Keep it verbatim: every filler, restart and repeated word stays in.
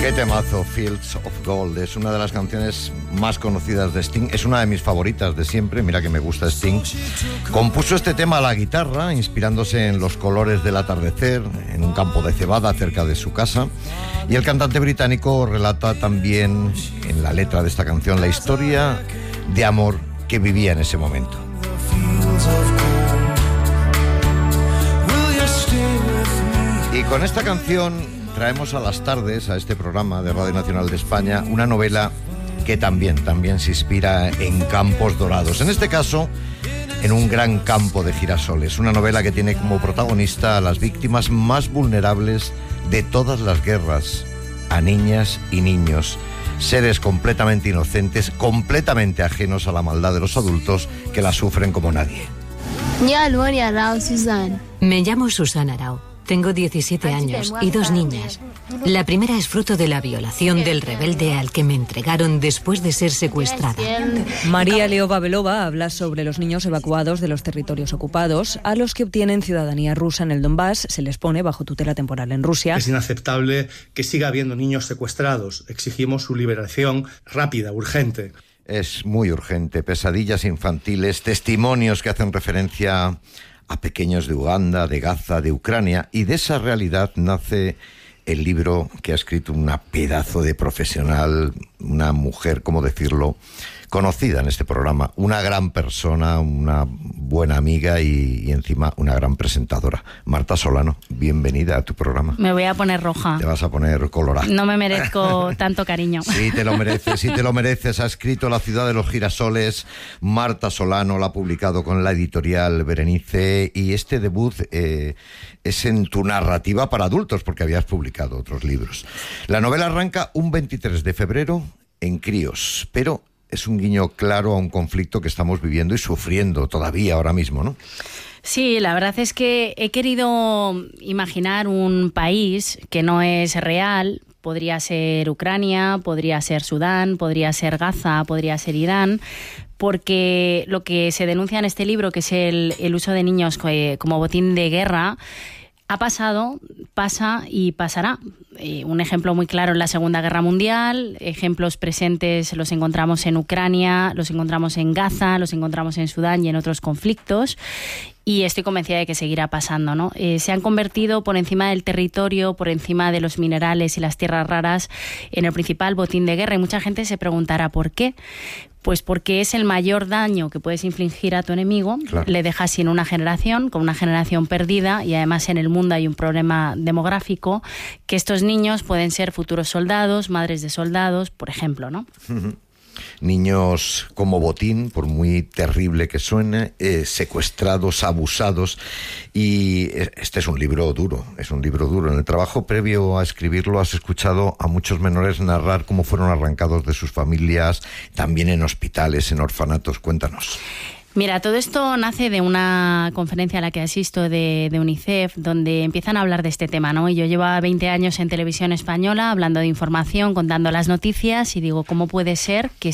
Qué temazo, Fields of Gold. Es una de las canciones más conocidas de Sting. Es una de mis favoritas de siempre. Mira que me gusta Sting. Compuso este tema a la guitarra, inspirándose en los colores del atardecer, en un campo de cebada cerca de su casa. Y el cantante británico relata también en la letra de esta canción la historia de amor que vivía en ese momento. Y con esta canción traemos a las tardes, a este programa de Radio Nacional de España, una novela que también, también se inspira en campos dorados. En este caso, en un gran campo de girasoles. Una novela que tiene como protagonista a las víctimas más vulnerables de todas las guerras, a niñas y niños, seres completamente inocentes, completamente ajenos a la maldad de los adultos que la sufren como nadie. Me llamo Susana Arau. Tengo diecisiete años y dos niñas. La primera es fruto de la violación del rebelde al que me entregaron después de ser secuestrada. María Leova Belova habla sobre los niños evacuados de los territorios ocupados, a los que obtienen ciudadanía rusa en el Donbass, se les pone bajo tutela temporal en Rusia. Es inaceptable que siga habiendo niños secuestrados. Exigimos su liberación rápida, urgente. Es muy urgente. Pesadillas infantiles, testimonios que hacen referencia a pequeños de Uganda, de Gaza, de Ucrania, y de esa realidad nace el libro que ha escrito una pedazo de profesional, una mujer, ¿cómo decirlo?, conocida en este programa, una gran persona, una buena amiga y, y encima una gran presentadora. Marta Solano, bienvenida a tu programa. Me voy a poner roja. Te vas a poner colorada. No me merezco tanto cariño. Sí, te lo mereces, sí te lo mereces. Ha escrito La ciudad de los girasoles, Marta Solano, la ha publicado con la editorial Berenice, y este debut eh, es en tu narrativa para adultos, porque habías publicado otros libros. La novela arranca un veintitrés de febrero en Críos, pero es un guiño claro a un conflicto que estamos viviendo y sufriendo todavía ahora mismo, ¿no? Sí, la verdad es que he querido imaginar un país que no es real. Podría ser Ucrania, podría ser Sudán, podría ser Gaza, podría ser Irán, porque lo que se denuncia en este libro, que es el, el uso de niños como botín de guerra, ha pasado, pasa y pasará. Eh, un ejemplo muy claro en la Segunda Guerra Mundial, ejemplos presentes los encontramos en Ucrania, los encontramos en Gaza, los encontramos en Sudán y en otros conflictos. Y estoy convencida de que seguirá pasando, ¿no? Eh, se han convertido por encima del territorio, por encima de los minerales y las tierras raras, en el principal botín de guerra. Y mucha gente se preguntará ¿por qué? Pues porque es el mayor daño que puedes infligir a tu enemigo. Claro. Le dejas sin una generación, con una generación perdida, y además en el mundo hay un problema demográfico, que estos niños pueden ser futuros soldados, madres de soldados, por ejemplo, ¿no? Uh-huh. Niños como botín, por muy terrible que suene, eh, secuestrados, abusados, y este es un libro duro, es un libro duro. En el trabajo previo a escribirlo has escuchado a muchos menores narrar cómo fueron arrancados de sus familias, también en hospitales, en orfanatos. Cuéntanos. Mira, todo esto nace de una conferencia a la que asisto de, de UNICEF, donde empiezan a hablar de este tema, ¿no? Y yo llevo veinte años en televisión española hablando de información, contando las noticias, y digo, ¿cómo puede ser que